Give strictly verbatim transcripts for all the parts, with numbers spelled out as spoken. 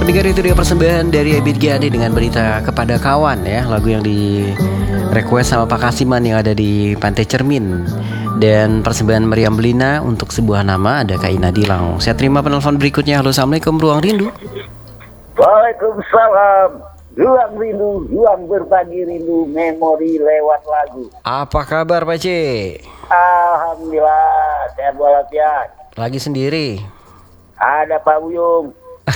pendengar, itu dia persembahan dari Ebit G Ade dengan Berita Kepada Kawan ya. Lagu yang di request sama Pak Kasiman yang ada di Pantai Cermin. Dan persembahan Meriam Belina untuk Sebuah Nama ada Kak Ina Dilang. Saya terima penelpon berikutnya. Halo, assalamualaikum, Ruang Rindu. Waalaikumsalam. Ruang Rindu, ruang berbagi rindu, memori lewat lagu. Apa kabar Pak C? Alhamdulillah, sehat walafiat. Lagi sendiri? Ada Pak Buyung.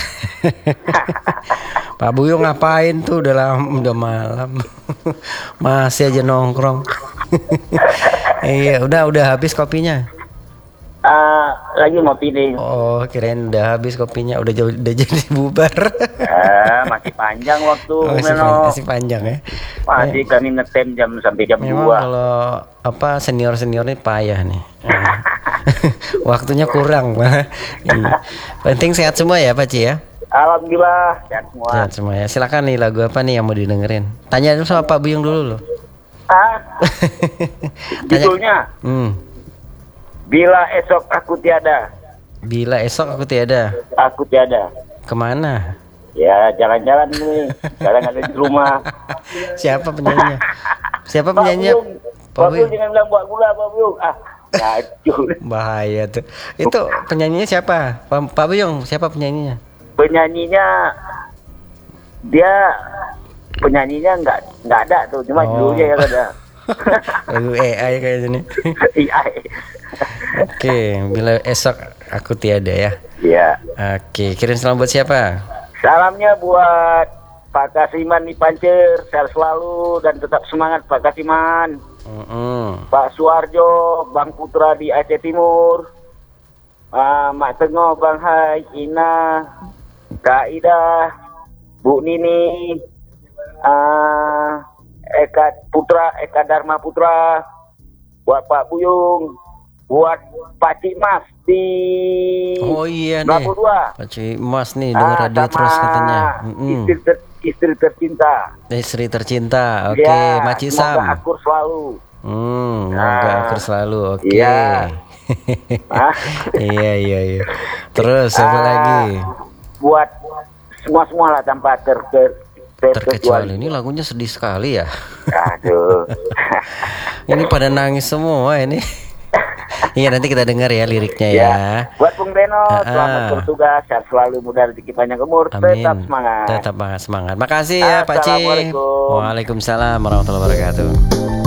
Pak Buyung ngapain tuh, udah lama, udah malam. Masih aja nongkrong. Iya, udah udah habis kopinya. Uh, lagi mau pilih. Oh, kirain udah habis kopinya, udah jauh, udah jadi bubar. uh, masih panjang waktu. Oh, masih, pan- masih panjang ya. Masih eh, kami ngetem jam sampai jam memang dua. Kalau apa senior senior ini payah nih. Waktunya kurang. Penting sehat semua ya Pak Ci ya. Alhamdulillah sehat semua. Sehat semua ya. Silakan nih, lagu apa nih yang mau didengerin? Tanya dulu sama Pak Buyung dulu loh. Ah, judulnya. Hmm. Bila esok aku tiada. Bila esok aku tiada. Aku tiada. Kemana? Ya jalan-jalan nih. Sekarang ada di rumah. Siapa penyanyinya? Siapa penyanyinya? Pak Buyung jangan bilang buat gula Pak Buyung. Ah, ngacur. Bahaya tuh. Itu penyanyinya siapa? Pak, Pak Buyung, siapa penyanyinya? Penyanyinya dia penyanyinya nggak nggak ada tuh, cuma oh. judulnya yang ada. Lagu A I kayaknya nih. A I. Oke, bila esok aku tiada ya. Iya. Oke, kirim salam buat siapa? Salamnya buat Pak Kasiman di Pancer, sehat selalu dan tetap semangat Pak Kasiman. Mm-hmm. Pak Suarjo, Bang Putra di Aceh Timur, uh, Mak Tengo, Bang Hai, Ina, Kak Ida, Bu Nini, uh, Eka Putra, Eka Dharma Putra, buat Pak Buyung, buat Pak Cik Mas di oh iya Labu nih dua. Pak Cik Mas nih dengar ah, radio terus katanya. Mm-mm. Istri, ter, istri tercinta. Istri tercinta. Oke, okay. Ya, Maci Sam. Semoga akur selalu. Hmm, semoga nah, akur selalu. Oke. Okay. Iya. iya iya iya. Terus apa uh, lagi? Buat semua semua lah tanpa ter, ter, ter terkecuali. Ini lagunya sedih sekali ya. Aduh. Ini pada nangis semua ini. Iya, nanti kita dengar ya liriknya ya. ya. Buat Bung Beno, uh, selamat bertugas, sehat selalu, mudah rezeki panjang umur, amin. Tetap semangat. Tetap semangat. Makasih ya Pak Ci. Waalaikumsalam warahmatullahi wabarakatuh.